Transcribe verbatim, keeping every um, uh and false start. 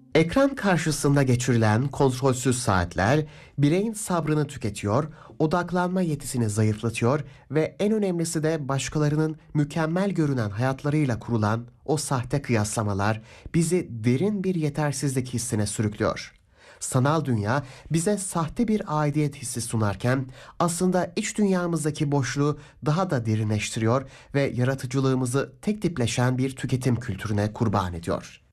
Ekran karşısında geçirilen kontrolsüz saatler bireyin sabrını tüketiyor, odaklanma yetisini zayıflatıyor ve en önemlisi de başkalarının mükemmel görünen hayatlarıyla kurulan o sahte kıyaslamalar bizi derin bir yetersizlik hissine sürüklüyor. Sanal dünya bize sahte bir aidiyet hissi sunarken aslında iç dünyamızdaki boşluğu daha da derinleştiriyor ve yaratıcılığımızı tek tipleşen bir tüketim kültürüne kurban ediyor.